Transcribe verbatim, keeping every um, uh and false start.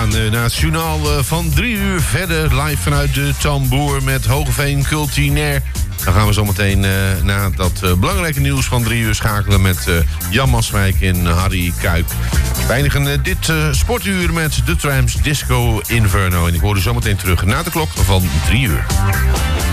gaan uh, naar het journaal uh, van drie uur verder. Live vanuit de Tamboer met Hogeveen Cultinair. Dan gaan we zometeen uh, naar dat uh, belangrijke nieuws van drie uur schakelen met uh, Jan Maswijk en Harry Kuik. We eindigen uh, dit uh, sportuur met de Trams Disco Inferno. En ik hoor u zometeen terug na de klok van drie uur.